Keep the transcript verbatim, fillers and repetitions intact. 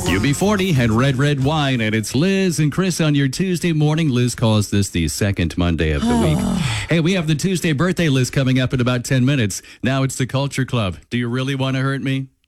U B forty had Red Red Wine, and it's Liz and Chris on your Tuesday morning. Liz calls this the second Monday of the week. Hey, we have the Tuesday birthday list coming up in about ten minutes. Now it's the Culture Club. Do you really want to hurt me?